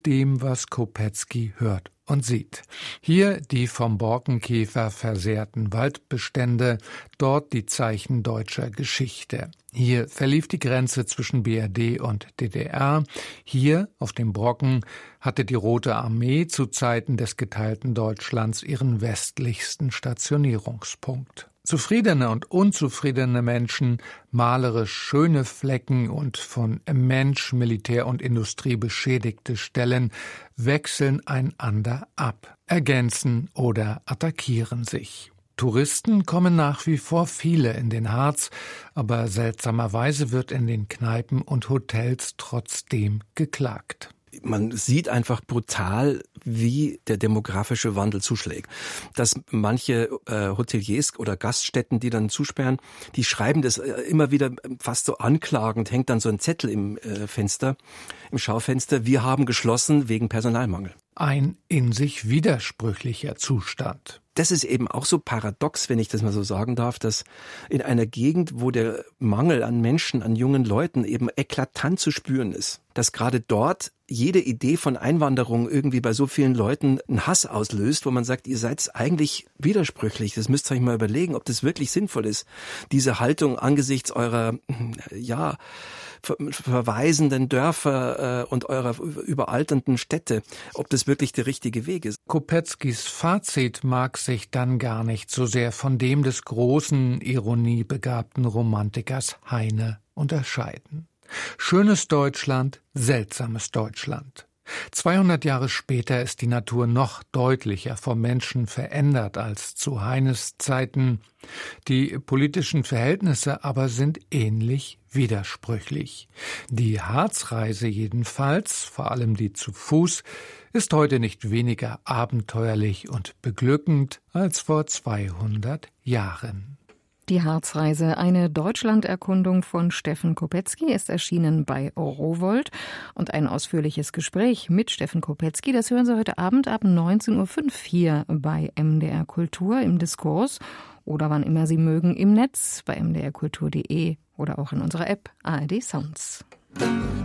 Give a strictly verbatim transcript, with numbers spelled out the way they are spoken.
dem, was Kopetzky hört und sieht. Hier die vom Borkenkäfer versehrten Waldbestände, dort die Zeichen deutscher Geschichte. Hier verlief die Grenze zwischen B R D und D D R. Hier, auf dem Brocken, hatte die Rote Armee zu Zeiten des geteilten Deutschlands ihren westlichsten Stationierungspunkt. Zufriedene und unzufriedene Menschen, malerisch schöne Flecken und von Mensch, Militär und Industrie beschädigte Stellen wechseln einander ab, ergänzen oder attackieren sich. Touristen kommen nach wie vor viele in den Harz, aber seltsamerweise wird in den Kneipen und Hotels trotzdem geklagt. Man sieht einfach brutal, wie der demografische Wandel zuschlägt. Dass manche äh, Hoteliers oder Gaststätten, die dann zusperren, die schreiben das äh, immer wieder fast so anklagend, hängt dann so ein Zettel im äh, Fenster, im Schaufenster, wir haben geschlossen wegen Personalmangel. Ein in sich widersprüchlicher Zustand. Das ist eben auch so paradox, wenn ich das mal so sagen darf, dass in einer Gegend, wo der Mangel an Menschen, an jungen Leuten eben eklatant zu spüren ist, dass gerade dort jede Idee von Einwanderung irgendwie bei so vielen Leuten einen Hass auslöst, wo man sagt, ihr seid eigentlich widersprüchlich. Das müsst ihr euch mal überlegen, ob das wirklich sinnvoll ist. Diese Haltung angesichts eurer, ja, ver- verwaisenden Dörfer äh, und eurer überalternden Städte, ob das wirklich der richtige Weg ist. Kopetzkys Fazit mag sich dann gar nicht so sehr von dem des großen, ironiebegabten Romantikers Heine unterscheiden. Schönes Deutschland, seltsames Deutschland. zweihundert Jahre später ist die Natur noch deutlicher vom Menschen verändert als zu Heines Zeiten. Die politischen Verhältnisse aber sind ähnlich widersprüchlich. Die Harzreise jedenfalls, vor allem die zu Fuß, ist heute nicht weniger abenteuerlich und beglückend als vor zweihundert Jahren. Die Harzreise, eine Deutschlanderkundung von Steffen Kopetzky, ist erschienen bei Rowohlt. Und ein ausführliches Gespräch mit Steffen Kopetzky, das hören Sie heute Abend ab neunzehn Uhr fünf hier bei M D R Kultur im Diskurs oder wann immer Sie mögen im Netz bei m d r kultur punkt d e oder auch in unserer App A R D Sounds.